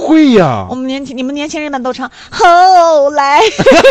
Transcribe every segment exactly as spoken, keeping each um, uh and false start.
会呀？ 我们年轻你们年轻人们都唱后来。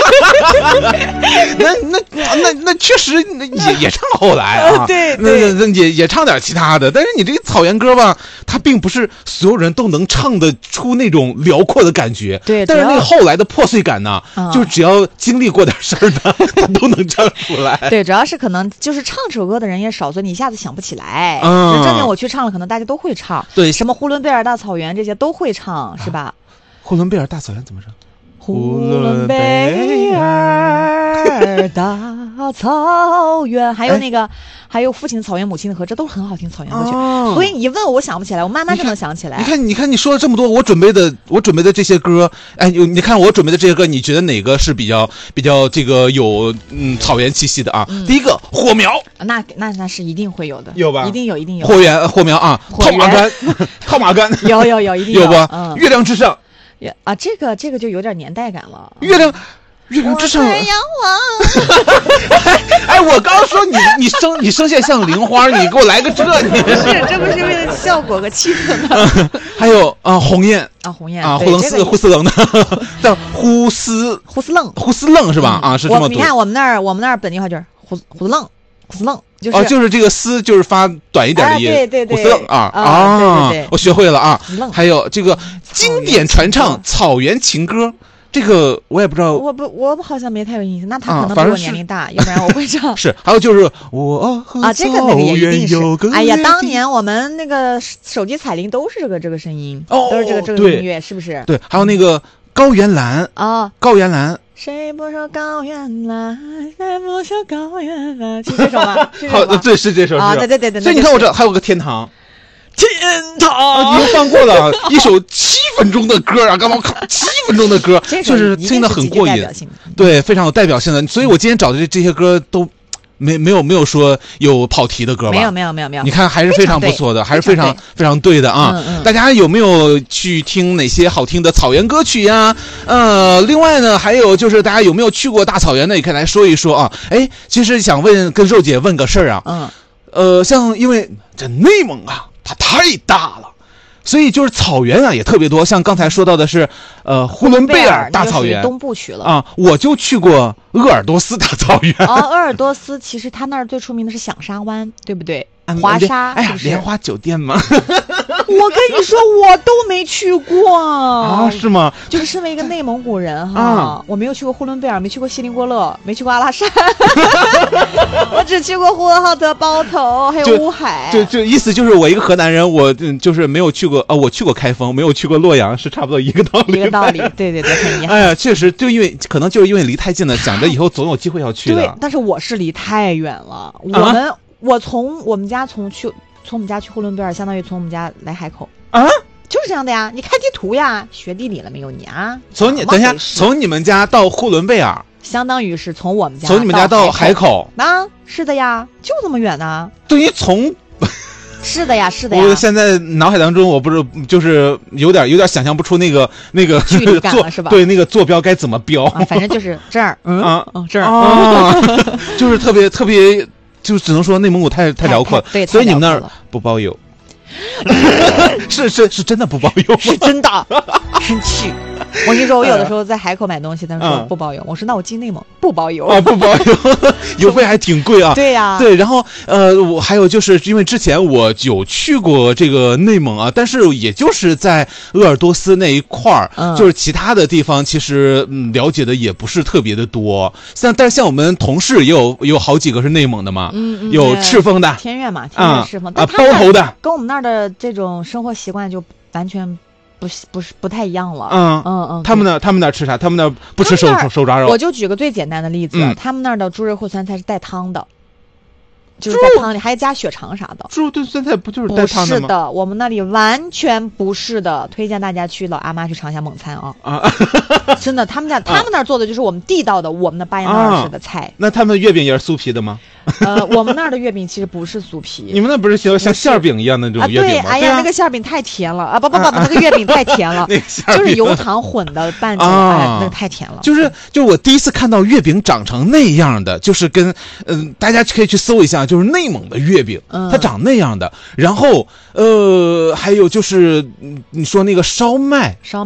那那那那确实也也唱后来啊， 对对，那也也唱点其他的。但是你这个草原歌吧，它并不是所有人都能唱得出那种辽阔的感觉。 对， 但是那个后来的破碎感呢， 嗯、 就是只要经历过点事儿的，他都能唱出来。 对，主要是可能就是唱这首歌的人也少，所以你一下子想不起来。 嗯， 就证明我去唱了，可能大家都会唱。 对， 什么呼伦贝尔大草原这些都会唱，是吧？ 呼伦贝尔大草原怎么唱？ 呼伦贝尔大草原，还有那个，还有父亲的草原，母亲的河，这都很好听草原歌曲。哦、所以你一问我，我想不起来，我慢慢就能想起来。 你看，你看，你说了这么多，我准备的，我准备的这些歌，哎，你看我准备的这些歌，你觉得哪个是比较比较这个有嗯草原气息的啊？嗯、第一个火苗， 那那那是一定会有的， 有吧？ 一定有，一定有。 火源火苗啊，套马杆，套马杆， 有有有，一定有， 有吧？ 嗯， 月亮之上。 啊，这个这个就有点年代感了。 月亮，月亮之上。 太阳王。 哎，我刚说你你声你声线像铃花，你给我来个这，你是这不是为了效果和气氛吗？ 还有啊，鸿雁啊，鸿雁啊，呼棱斯呼斯棱的，叫呼斯呼斯楞呼斯楞是吧？啊，是这么读。 你看我们那儿我们那儿本地话就是呼呼斯楞呼斯楞。就是、 哦，就是这个丝，就是发短一点的音， 啊、对对对， 呼斯楞啊啊，对对对， 我学会了啊。还有这个经典传唱草原情歌，这个我也不知道， 我不我好像没太有印象，那他可能比我年龄大，啊、要不然我会唱。 是，还有就是我和啊，这个那个也一定是。哎呀，当年我们那个手机彩铃都是这个这个声音， 哦， 都是这个这个音乐，是不是？ 对，还有那个高原蓝啊， 高原蓝。 谁不说高原蓝？谁不说高原蓝？是这首吗？ 好，对，是这首啊，对对对对。 所以你看，我这还有个天堂， 天堂， 你又放过了一首七分钟的歌啊！刚刚看七分钟的歌，就是听得很过瘾，对，非常有代表性的。所以我今天找的这些歌都。没没有没有说有跑题的歌吧？ 没有没有没有没有。 你看还是非常不错的，还是非常非常对的啊！ 嗯嗯、 大家有没有去听哪些好听的草原歌曲呀？呃，另外呢，还有就是大家有没有去过大草原呢？也可以来说一说啊！哎，其实想问跟肉姐问个事儿啊， 嗯， 呃，像因为这内蒙啊，它太大了。所以就是草原啊也特别多，像刚才说到的是，呃，呼伦贝尔大草原， 东部区了啊，我就去过鄂尔多斯大草原。 哦，鄂尔多斯其实它那儿最出名的是响沙湾，对不对？华沙， 哎呀，莲花酒店吗？ 我跟你说，我都没去过啊，是吗？ 就是身为一个内蒙古人哈，啊、我没有去过呼伦贝尔，没去过锡林郭勒，没去过阿拉善，我只去过呼和浩特、包头，还有乌海。 就就意思就是我一个河南人，我就是没有去过啊，我去过开封，没有去过洛阳，是差不多一个道理。 一个道理，对对对，很遗憾。 哎呀，确实，就因为可能就是因为离太近了，想着以后总有机会要去的。 对，但是我是离太远了，我们。啊我从我们家从去从我们家去呼伦贝尔，相当于从我们家来海口啊， 就是这样的呀。你看地图呀，学地理了没有你啊？ 从你等一下，从你们家到呼伦贝尔， 相当于是从我们家从你们家到海口啊，是的呀，就这么远呢。 等于从。 是的呀，是的呀。 我现在脑海当中，我不是就是有点有点想象不出那个那个距离感了，是吧？ 对，那个坐标该怎么标？ 啊、反正就是这儿，嗯啊， 哦、这儿啊，就是特别特别。就只能说内蒙古太太辽阔了， 对， 所以你们那儿不包邮，是是是真的不包邮吗？ 是真的，生气。我跟你说，我有的时候在海口买东西，他们说不包邮，我说那我进内蒙不包邮啊，不包邮，邮费还挺贵啊。 对呀， 对，然后呃，我还有就是因为之前我有去过这个内蒙啊，但是也就是在鄂尔多斯那一块儿， 嗯、 就是其他的地方其实嗯了解的也不是特别的多。像但是像我们同事也有也有好几个是内蒙的嘛， 嗯嗯， 有赤峰的天悦嘛，天悦赤峰啊，包头的， 跟我们那儿的这种生活习惯就完全。不是不是不太一样了， 嗯嗯嗯， 他们那他们那吃啥？他们那不吃手手抓肉。 我就举个最简单的例子， 嗯、 他们那儿的猪肉烩酸菜是带汤的，就是在汤里还加血肠啥的。 猪肉炖酸菜不就是带汤的吗？ 不是的，我们那里完全不是的，推荐大家去老阿妈去尝一下蒙餐啊！啊，真的，他们家他们那儿做的就是我们地道的我们的巴彦淖尔式的菜。 啊、那他们月饼也是酥皮的吗？ 呃，我们那儿的月饼其实不是酥皮， 你们那不是像像馅饼一样的那种月饼吗？ 啊，对，哎呀，那个馅饼太甜了啊！不不不，那个月饼太甜了，就是油糖混的拌着，哎，那个太甜了。 就是就是我第一次看到月饼长成那样的，就是跟嗯，大家可以去搜一下，就是内蒙的月饼，它长那样的。然后呃，还有就是你说那个烧麦， 烧。